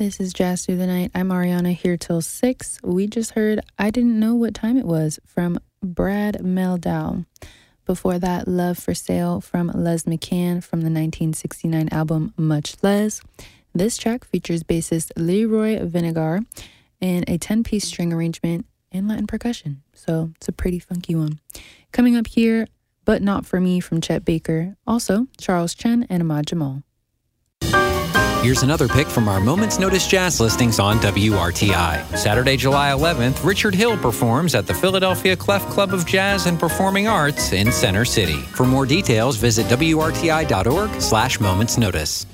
This is Jazz Through the Night. I'm Ariana here till 6. We just heard I Didn't Know What Time It Was from Brad Mehldau. Before that, Love for Sale from Les McCann from the 1969 album Much Les. This track features bassist Leroy Vinegar and a 10-piece string arrangement and Latin percussion. So it's a pretty funky one. Coming up here, But Not For Me from Chet Baker. Also, Charles Chen and Ahmad Jamal. Here's another pick from our Moment's Notice Jazz listings on WRTI. Saturday, July 11th, Richard Hill performs at the Philadelphia Clef Club of Jazz and Performing Arts in Center City. For more details, visit WRTI.org/Moments Notice.